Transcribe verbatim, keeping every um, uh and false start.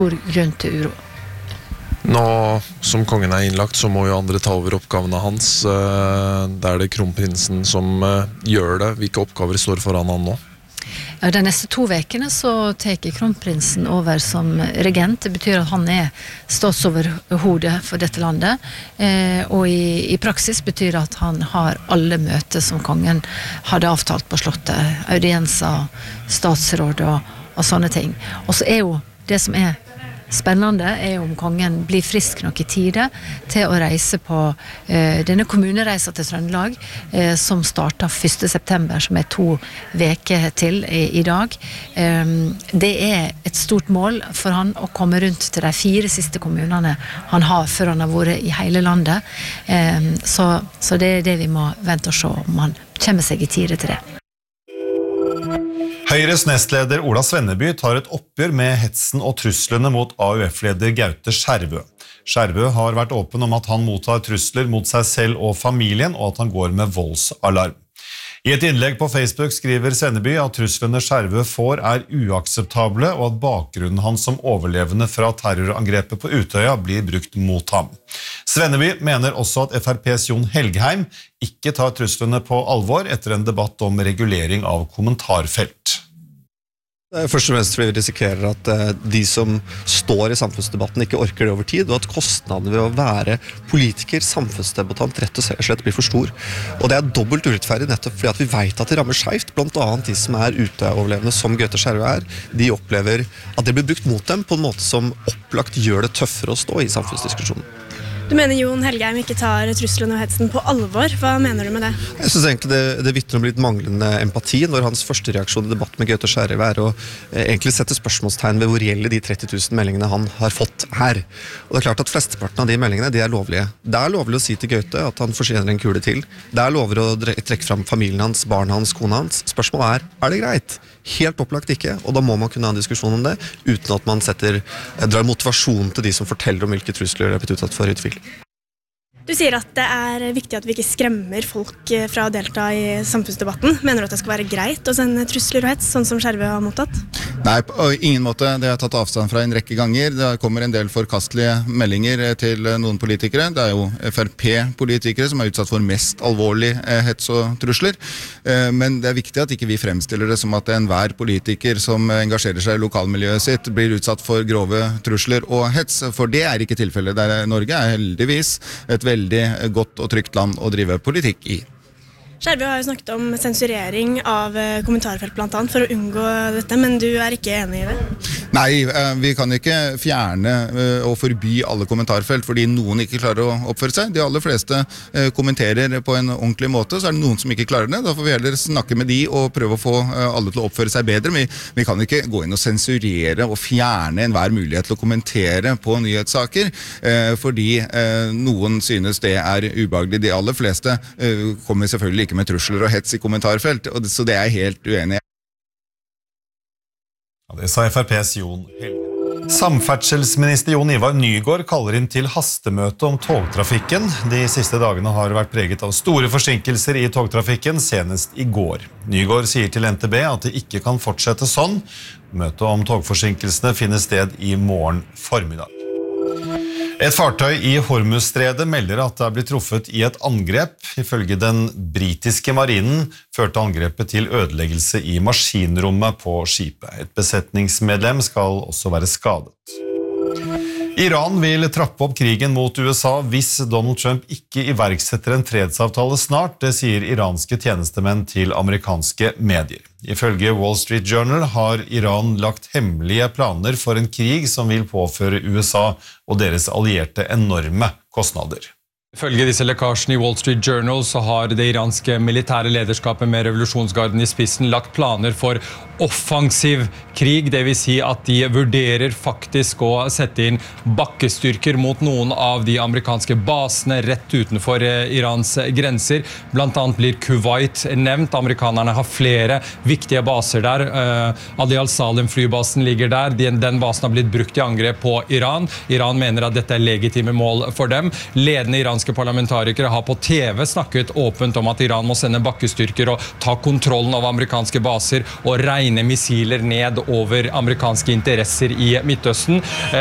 grunn til uro. Nå som kongen er innlagt, så må jo andre ta over oppgavene hans. Det er det kronprinsen som gjør det. Hvilke oppgaver står foran han nå? Ja, de neste to vekene så teker kronprinsen over som regent. Det betyr at han er statsoverhode for dette landet. Eh, og i, i praksis betyr det at han har alle møter som kongen hadde avtalt på slottet. Audienser, statsråd og, og sånne ting. Og så er jo det som er spennende er om kongen blir frisk nok i tide til å reise på eh, denne kommunereisa til Trøndelag eh, som starter første september, som er to veker til i, i dag. Eh, det er et stort mål for han å komme rundt til de fire siste kommunene han har før han har vært i hele landet. Eh, så, så det er det vi må vente og se om han kommer seg i tide til det. Høyres nestleder Ola Svenneby tar et oppgjør med hetsen og truslene mot A U F-leder Gaute Skjervø. Skjervø har vært åpen om at han mottar trusler mot seg selv og familien, og at han går med voldsalarm. I et innlegg på Facebook skriver Svenneby at truslene Skjervø får er uakseptable, og at bakgrunnen hans som overlevende fra terrorangrepet på Utøya blir brukt mot ham. Svenneby mener også at F R P's Jon Helgheim ikke tar truslene på alvor etter en debatt om regulering av kommentarfelt. Det er først og fremst fordi vi risikerer at de som står i samfunnsdebatten ikke orker det over tid, og at kostnadene ved å være politiker, samfunnsdebattant, rett og slett blir for stor. Og det er dobbelt urettferdig nettopp fordi at vi vet at det rammer skjevt, blant annet de som er uteoverlevende, som Gaute Skjervø er. De opplever at det blir brukt mot dem på en måte som opplagt gjør det tøffere å stå i samfunnsdiskusjonen. Du mener Jon Helgheim ikke tar truslene og hetsen på alvor. Hva mener du med det? Jeg synes egentlig det, det vitner om litt manglende empati når hans første reaksjon i debatt med Gaute Skjervø er å eh, egentlig sette spørsmålstegn ved hvor reelle de tretti tusen meldingene han har fått her. Og det er klart at flesteparten av de meldingene de er lovlige. Det er lovlig å si til Gaute at han fortjener en kule til. Det er lovlig å trekke fram familien hans, barna hans, kona hans. Spørsmålet er, er det greit? Helt opplagt ikke, og da må man kunne ha en diskusjon om det, uten at man setter, drar motivasjon til de som forteller om hvilke trusler de har blitt utsatt for i tvil. Du sier at det er viktig at vi ikke skremmer folk fra å delta i samfunnsdebatten. Mener du at det skal være greit å sende trusler og hets, sånn som Skjervø har mottatt? Nei, på ingen måte. Det har jeg tatt avstand fra en rekke ganger. Det kommer en del forkastelige meldinger til noen politikere. Det er jo F R P-politikere som er utsatt for mest alvorlig hets og trusler. Men det er viktig at ikke vi fremstiller det som at enhver politiker som engasjerer seg i lokalmiljøet sitt blir utsatt for grove trusler og hets, for det er ikke tilfellet. Der Norge er heldigvis et veldig godt og trygt land å drive politikk i. Skjervø har jo snakket om sensurering av kommentarfelt blant annet for å unngå dette, men du er ikke enig i det? Nei, vi kan ikke fjerne og forby alle kommentarfelt fordi noen ikke klarer å oppføre seg. De aller fleste kommenterer på en ordentlig måte, så er det noen som ikke klarer det. Da får vi heller snakke med de og prøve å få alle til å oppføre seg bedre. Vi, vi kan ikke gå inn og sensurere og fjerne enhver mulighet til å kommentere på nyhetssaker, fordi noen synes det er ubehagelig. De aller fleste kommer selvfølgelig ikke med trusler og hets i kommentarfelt, så det er jeg helt uenig i. Ja, det sa F R P's Jon Helgheim. Samferdselsminister Jon Ivar Nygård kaller inn til hastemøte om togtrafikken. De siste dagene har vært preget av store forsinkelser i togtrafikken, senest i går. Nygård sier til N T B at det ikke kan fortsette sånn. Møtet om togforsinkelsene finner sted i morgen formiddag. Et fartøy i Hormuzstredet melder at det er blitt truffet i et angrep. Ifølge den britiske marinen førte angrepet til ødeleggelse i maskinrommet på skipet. Et besetningsmedlem skal også være skadet. Iran vil trappe opp krigen mot U S A hvis Donald Trump ikke iverksetter en fredsavtale snart, det sier iranske tjenestemenn til amerikanske medier. Ifølge Wall Street Journal har Iran lagt hemmelige planer for en krig som vil påføre U S A og deres allierte enorme kostnader. Ifølge disse lekkasjene i Wall Street Journal så har det iranske militære lederskapet med revolusjonsgarden i spissen lagt planer for offensiv krig, det vil si at de vurderer faktisk å sette inn bakkestyrker mot noen av de amerikanske basene rett utenfor Irans grenser. Blant annet blir Kuwait nevnt. Amerikanerne har flere viktige baser der. Ali al-Salim-flybasen ligger der. Den basen har blitt brukt i angrep på Iran. Iran mener at dette er legitime mål for dem. Ledende iranske iranske parlamentarikere har på T V snakket åpent om at Iran må sende bakkestyrker og ta kontrollen av amerikanske baser og regne missiler ned over amerikanske interesser i Midtøsten.